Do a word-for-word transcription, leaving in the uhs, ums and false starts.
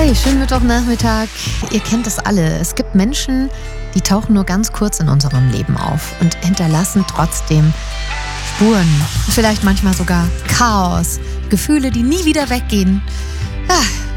Hi, schönen Mittwochnachmittag. Ihr kennt es alle. Es gibt Menschen, die tauchen nur ganz kurz in unserem Leben auf und hinterlassen trotzdem Spuren. Vielleicht manchmal sogar Chaos. Gefühle, die nie wieder weggehen. Ah,